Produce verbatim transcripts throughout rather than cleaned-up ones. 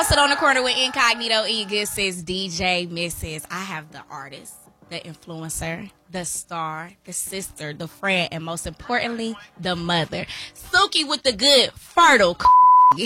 posted on the corner with Incognito and your good sis D J Missus I have the artist, the influencer, the star, the sister, the friend, and most importantly, the mother. Suki with the good, fertile. Yeah.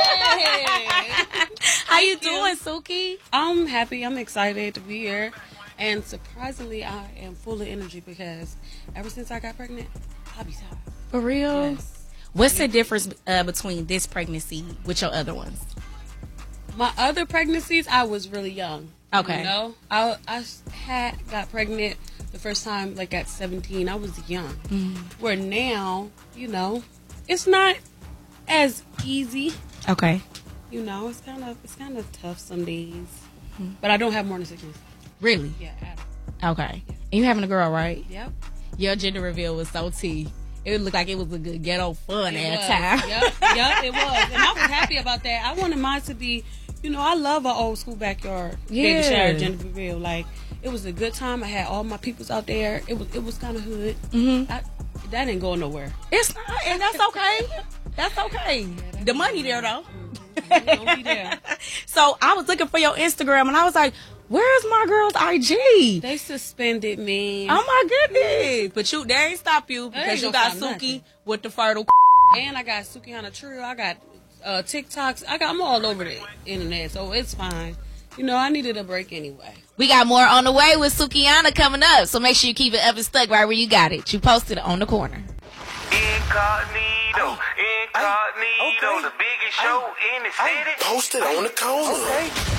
How you doing, Suki? I'm happy. I'm excited to be here. And surprisingly, I am full of energy because ever since I got pregnant, I'll be tired. For real? Yes. What's the difference uh, between this pregnancy with your other ones? My other pregnancies, I was really young. Okay. You know, I, I had got pregnant the first time like at seventeen. I was young. Mm-hmm. Where now, you know, it's not as easy. Okay. You know, it's kind of it's kind of tough some days. Mm-hmm. But I don't have morning sickness. Really? Yeah. Okay. Yeah. And you having a girl, right? Yep. Your gender reveal was so tea. It looked like it was a good ghetto fun it at was. time. Yep, yep, it was. And I was happy about that. I wanted mine to be, you know, I love an old school backyard yeah. baby shower gender reveal. Like, it was a good time. I had all my peoples out there. It was it was kind of hood. Mm-hmm. I, that didn't go nowhere. It's not, and that's okay. That's okay. Yeah, the money there, though. Mm-hmm. Don't be there. So I was looking for your Instagram, and I was like, where's my girl's I G? They suspended me. Oh, my goodness. But you, they ain't stop you because you got Suki nothing. With the fertile. And I got Suki on a Trio. I got uh, TikToks. I got, I'm all over the internet, so it's fine. You know, I needed a break anyway. We got more on the way with Sukiana coming up, so make sure you keep it up and stuck right where you got it. You posted it on the corner. Incognito, incognito, okay. the biggest show in the city. Posted on the corner. Okay.